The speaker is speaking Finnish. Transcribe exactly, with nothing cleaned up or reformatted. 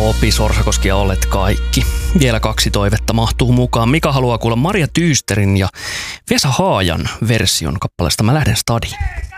Opi Sorsakoski ja Olet kaikki. Vielä kaksi toivetta mahtuu mukaan. Mika haluaa kuulla Marja Tyysterin ja Vesa Haajan version kappaleesta Mä lähden stadiin.